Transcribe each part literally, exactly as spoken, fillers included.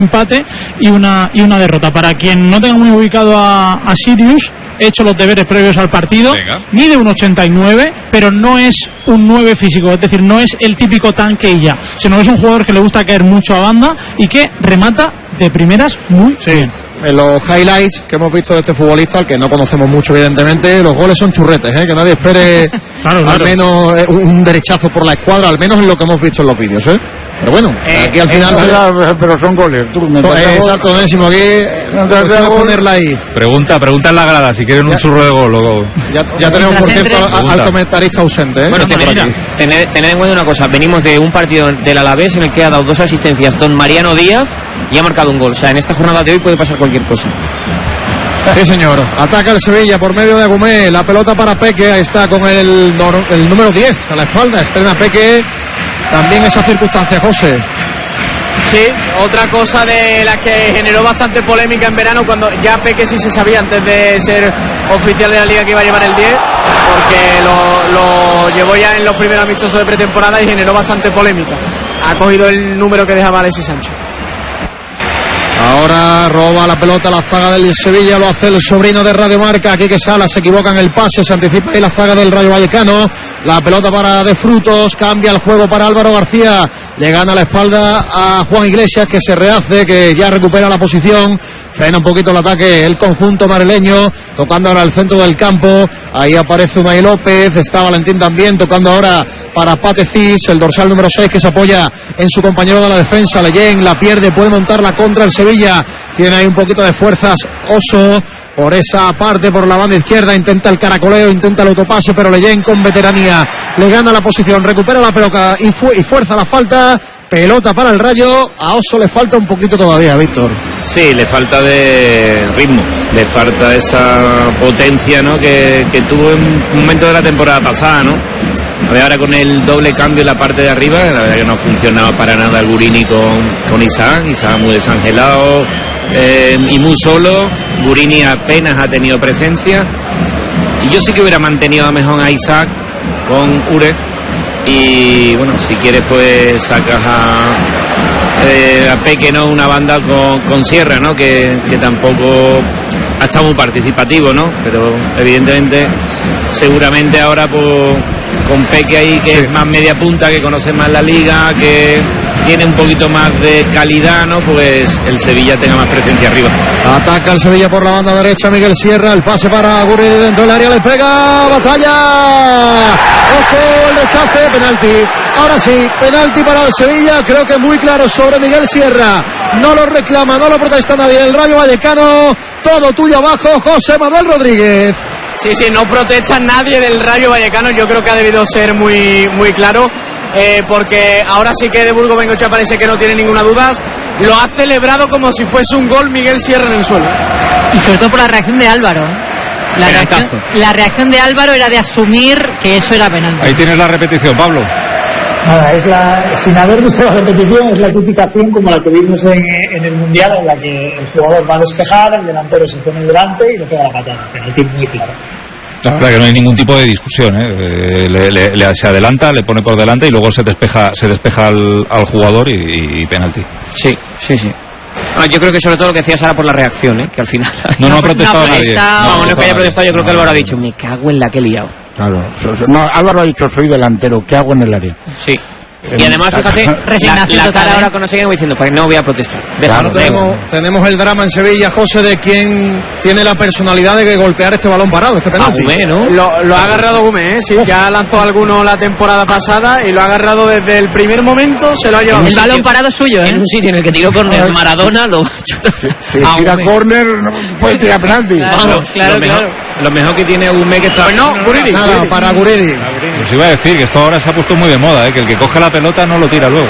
empate y una y una derrota. Para quien no tenga muy ubicado a, a Sirius, he hecho los deberes previos al partido. Venga. Mide un ochenta y nueve, pero no es un nueve físico, es decir, no es el típico tanque y ya, sino es un jugador que le gusta caer mucho a banda y que remata de primeras muy sí. bien. En los highlights que hemos visto de este futbolista, al que no conocemos mucho evidentemente, los goles son churretes, ¿eh? Que nadie espere claro, claro. al menos un derechazo por la escuadra, al menos en lo que hemos visto en los vídeos, ¿eh? Pero bueno, eh, aquí al final se da, pero son goles. Tú, me so, eh, exacto, décimo aquí. No te vas a ponerla ahí. Pregunta, pregunta en la grada si quieren un ya, churro de gol. Luego. Ya, ya tenemos por cierto al, al comentarista ausente, ¿eh? Bueno, tened, tened en cuenta una cosa, venimos de un partido del Alavés en el que ha dado dos asistencias don Mariano Díaz y ha marcado un gol. O sea, en esta jornada de hoy puede pasar cualquier cosa. Sí, señor. Ataca el Sevilla por medio de Agumé. La pelota para Peque. Ahí está con el, el número diez a la espalda. Estrena Peque. También esa circunstancia, José. Sí, otra cosa de la que generó bastante polémica en verano, cuando ya Peque sí se sabía antes de ser oficial de la Liga que iba a llevar el diez, porque lo, lo llevó ya en los primeros amistosos de pretemporada y generó bastante polémica. Ha cogido el número que dejaba Alexis Sancho. Ahora roba la pelota la zaga del Sevilla, lo hace el sobrino de Radio Marca, Quique Sala, se equivoca en el pase, se anticipa ahí la zaga del Rayo Vallecano, la pelota para De Frutos, cambia el juego para Álvaro García, le gana la espalda a Juan Iglesias, que se rehace, que ya recupera la posición, frena un poquito el ataque el conjunto madrileño, tocando ahora el centro del campo, ahí aparece Unai López, está Valentín también, tocando ahora para Pate Cis, el dorsal número seis que se apoya en su compañero de la defensa, Leyen, la pierde, puede montar la contra el Sevilla, tiene ahí un poquito de fuerzas Oso, por esa parte, por la banda izquierda, intenta el caracoleo, intenta el autopase, pero Leyen con veteranía le gana la posición, recupera la pelota y, fu- y fuerza la falta, pelota para el Rayo, a Oso le falta un poquito todavía, Víctor. Sí, le falta de ritmo, le falta esa potencia, ¿no?, que, que tuvo en un momento de la temporada pasada, ¿no? A ver, ahora con el doble cambio en la parte de arriba, la verdad que no ha funcionado para nada el Gurini con, con Isaac, Isaac muy desangelado eh, y muy solo, Gurini apenas ha tenido presencia, y yo sí que hubiera mantenido a mejor a Isaac con Ure, y bueno, si quieres pues sacas a, eh, a Peque, ¿no?, una banda con, con Sierra, ¿no?, que, que tampoco ha estado muy participativo, ¿no?, pero evidentemente seguramente ahora pues con Peque ahí, que sí. es más media punta, que conoce más la liga, que tiene un poquito más de calidad, ¿no?, pues el Sevilla tenga más presencia arriba. Ataca el Sevilla por la banda derecha, Miguel Sierra, el pase para Gurri dentro del área, le pega, batalla, ojo, el rechace, penalti, ahora sí, penalti para el Sevilla, creo que muy claro sobre Miguel Sierra, no lo reclama, no lo protesta nadie, el Rayo Vallecano, todo tuyo abajo, José Manuel Rodríguez. Sí, sí, no protesta nadie del Rayo Vallecano, yo creo que ha debido ser muy, muy claro, eh, porque ahora sí que de Burgos Bengochea parece que no tiene ninguna duda, lo ha celebrado como si fuese un gol Miguel Sierra en el suelo. Y sobre todo por la reacción de Álvaro. La reacción, la reacción de Álvaro era de asumir que eso era penalti. Ahí tienes la repetición, Pablo. Nada, es la, sin haber visto la repetición, es la típica acción como la que vimos en, en el Mundial, en la que el jugador va a despejar, el delantero se pone delante y le pega la patada. Penalti muy claro. La verdad que no hay ningún tipo de discusión, ¿eh? Le, le, le, se adelanta, le pone por delante y luego se despeja, se despeja al, al jugador y, y penalti. Sí, sí, sí. Ah, yo creo que sobre todo lo que decías ahora por la reacción, ¿eh?, que al final no, no ha protestado no, nadie. No, no, no es que haya protestado, yo creo que Álvaro ha dicho, me cago en la que he liado. Claro, no, Álvaro ha dicho, soy delantero, ¿qué hago en el área? Sí. Y además, fíjate, la, la cara ahora con no sé qué diciendo, pues no voy a protestar. Claro, tenemos, tenemos el drama en Sevilla, José, de quien tiene la personalidad de que golpear este balón parado, este penalti. Agumé, ¿no? Lo, lo ha agarrado Agumé, ¿eh? Sí, ya lanzó alguno la temporada pasada y lo ha agarrado desde el primer momento, se lo ha llevado. El balón sitio, parado es suyo, ¿eh? En un sitio en el que tiró córner Maradona, lo ha chutado. Si, si tira córner, no puede tirar penalti. Claro, Vamos, claro, lo claro. Mejor, lo mejor que tiene Agumé que está... Pues no, Guridi. Nada, Guridi. Para Guridi. Pues iba a decir que esto ahora se ha puesto muy de moda, ¿eh?, que el que coge la pelota no lo tira luego.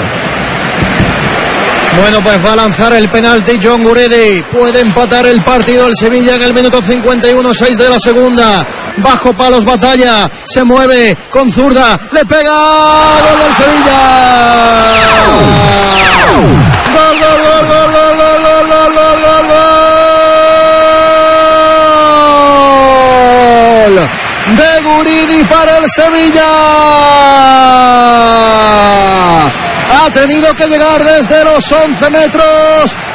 Bueno, pues va a lanzar el penalti John Guridi. Puede empatar el partido el Sevilla en el minuto cincuenta y uno, seis de la segunda. Bajo palos, batalla. Se mueve con zurda. Le pega. Gol del Sevilla. Gol, gol, gol, gol, gol, gol, gol, gol, gol, gol. De Guridi para el Sevilla. Ha tenido que llegar desde los once metros